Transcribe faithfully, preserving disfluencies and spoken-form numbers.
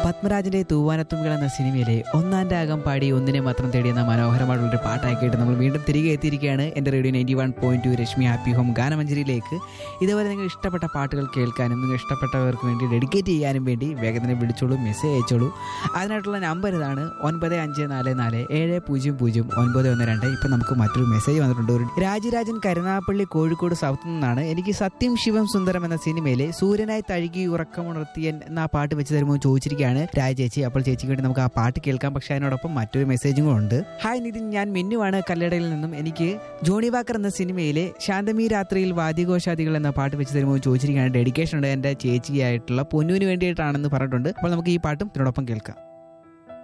പത്മരാജന്റെ തൂവാനത്തുമ്പികൾ എന്ന സിനിമയിലെ ഒന്നാം രാഗം പാടി ഒന്നിനെ മാത്രം തേടി എന്ന മനോഹരമായിട്ടുള്ളൊരു പാട്ടാക്കിയിട്ട് നമ്മൾ വീണ്ടും തിരികെ എത്തിയിരിക്കുകയാണ് എൻ്റെ radio ninety one point two Rashmi happy home ഗാനമഞ്ജരിയിലേക്ക്. ഇതുപോലെ നിങ്ങൾ ഇഷ്ടപ്പെട്ട പാട്ടുകൾ കേൾക്കാനും നിങ്ങൾ ഇഷ്ടപ്പെട്ടവർക്ക് വേണ്ടി ഡെഡിക്കേറ്റ് ചെയ്യാനും വേണ്ടി വേഗത്തിനെ വിളിച്ചോളൂ, മെസ്സേജ് അയച്ചോളൂ. അതിനായിട്ടുള്ള നമ്പർ ഇതാണ് ഒൻപത് അഞ്ച് നാല് നാല് ഏഴ് പൂജ്യം പൂജ്യം ഒൻപത് ഒന്ന് രണ്ട്. ഇപ്പം നമുക്ക് മറ്റൊരു മെസ്സേജ് വന്നിട്ടുണ്ട്. ഒരു രാജരാജൻ കരുനാപ്പള്ളി കോഴിക്കോട് സൗത്ത് നിന്നാണ്. എനിക്ക് സത്യം ശിവം സുന്ദരം എന്ന സിനിമയിലെ സൂര്യനായി തഴുകി ഉറക്കമുണർത്തിയൻ എന്ന പാട്ട് വെച്ച് തരുമ്പോൾ ചോദിച്ചിരിക്കുകയാണ് രാജ ചേച്ചി. അപ്പോൾ ചേച്ചിക്ക് വേണ്ടി നമുക്ക് ആ പാട്ട് കേൾക്കാം. പക്ഷെ അതിനോടൊപ്പം മറ്റൊരു മെസ്സേജും ഉണ്ട്. ഹായ് നിതിൻ, ഞാൻ മിന്നുവാണ് കല്ലടയിൽ നിന്നും. എനിക്ക് ജോണി വാക്കർ എന്ന സിനിമയിലെ ശാന്തമീ രാത്രിയിൽ വാദ്യഘോഷാദികൾ എന്ന പാട്ട് വെച്ച് തരുമ്പോൾ ചോദിച്ചിരിക്കുകയാണ്. ഡെഡിക്കേഷൻ ഉണ്ട് എൻ്റെ ചേച്ചിയായിട്ടുള്ള പൊന്നുവിന് വേണ്ടിയിട്ടാണെന്ന് പറഞ്ഞിട്ടുണ്ട്. അപ്പോൾ നമുക്ക് ഈ പാട്ടും ഇതിനോടൊപ്പം കേൾക്കാം.